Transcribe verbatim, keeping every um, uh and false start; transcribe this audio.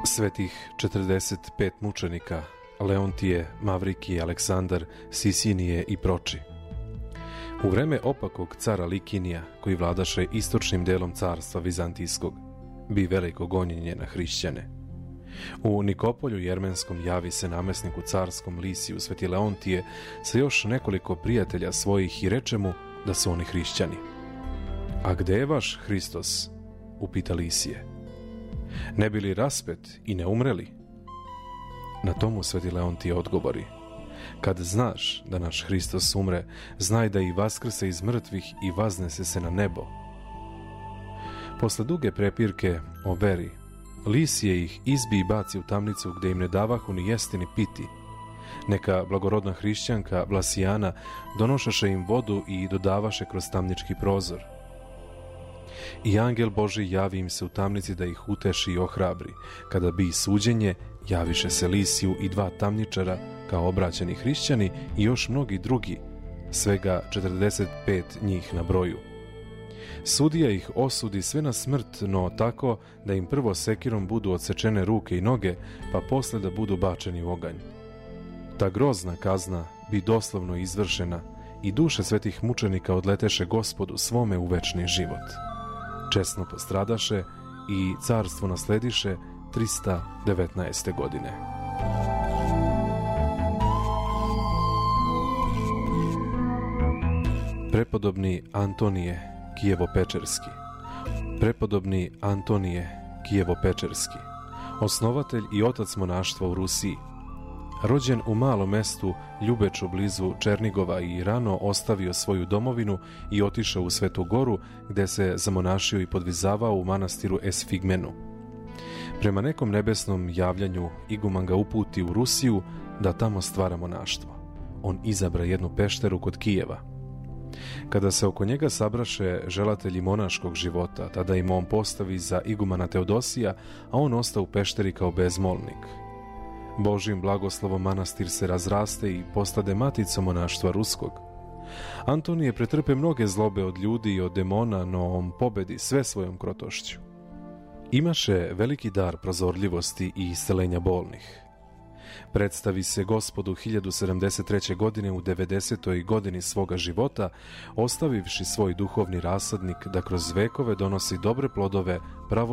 Svetih četrdeset pet mučenika Leontije, Mavrikije, Aleksandar, Sisinije i Proči. U vreme opakog cara Likinija, koji vladaše istočnim delom carstva Vizantijskog, bi veliko gonjenje na hrišćane. U Nikopolju Jermenskom javi se namesniku carskom Lisiju Sveti Leontije sa još nekoliko prijatelja svojih i reče mu da su oni hrišćani. A gde je vaš Hristos? Upita Lisije. Ne bi li raspet i ne umreli? Na tomu Sveti Leontije odgovori: kad znaš da naš Hristos umre, znaj da i vaskrse iz mrtvih i vaznese se na nebo. Posle duge prepirke o veri, Lisije ih izbi i baci u tamnicu gde im ne davahu ni jesti ni piti. Neka blagorodna hrišćanka Vlasijana donošaše im vodu i dodavaše kroz tamnički prozor. I angel Boži javi im se u tamnici da ih uteši i ohrabri. Kada bi suđenje, javiše se Lisiju i dva tamničara kao obraćeni hrišćani i još mnogi drugi, svega četrdeset pet njih na broju. Sudija ih osudi sve na smrt, no tako da im prvo sekirom budu odsečene ruke i noge, pa posle da budu bačeni u oganj. Ta grozna kazna bi doslovno izvršena i duše svetih mučenika odleteše Gospodu svome u večni život. Česno postradaše i carstvo naslediše trista devetnaeste. godine. Prepodobni Antonije Kijevo-Pečerski. Prepodobni Antonije Kijevo-Pečerski, osnovatelj i otac monaštva u Rusiji. Rođen u malom mestu Ljubeču blizu Černigova i rano ostavio svoju domovinu i otišao u Svetu Goru, gde se zamonašio i podvizavao u manastiru Esfigmenu. Prema nekom nebesnom javljanju iguman ga uputi u Rusiju da tamo stvara monaštvo. On izabra jednu pešteru kod Kijeva. Kada se oko njega sabraše želatelji monaškog života, tada im on postavi za igumana Teodosija, a on osta u pešteri kao bezmolnik. Božjim blagoslovom manastir se razraste i postade maticom monaštva ruskog. Antonije pretrpe mnoge zlobe od ljudi i od demona, no on pobedi sve svojom krotošću. Imaše veliki dar prozorljivosti i iscelenja bolnih. Predstavi se Gospodu hiljadu sedamdeset treće. godine u devedesetoj godini svoga života, ostavivši svoj duhovni rasadnik da kroz vekove donosi dobre plodove pravo